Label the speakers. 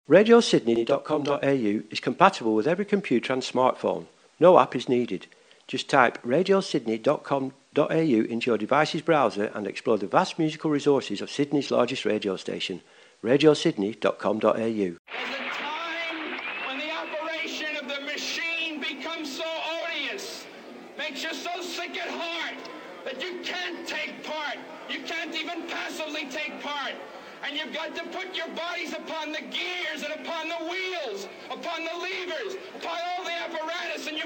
Speaker 1: RadioSydney.com.au is compatible with every computer and smartphone. No app is needed. Just type RadioSydney.com.au into your device's browser and explore the vast musical resources of Sydney's largest radio station, RadioSydney.com.au.
Speaker 2: There's a time when the operation of the machine becomes so odious, makes you so sick at heart that you can't take part. You can't even passively take part. And you've got to put your bodies upon the gears and upon the wheels, upon the levers, upon all the apparatus, and you